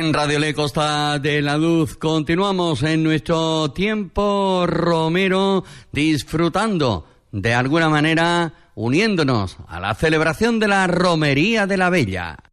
En Radio Le Costa de la Luz continuamos en nuestro tiempo romero, disfrutando de alguna manera, uniéndonos a la celebración de la Romería de la Bella.